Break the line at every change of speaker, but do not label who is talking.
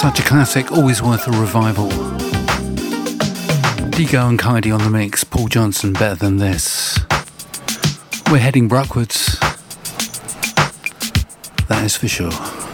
Such a classic, always worth a revival. Digo and Kaidi on the mix, Paul Johnson, Better Than This. We're heading backwards, that is for sure.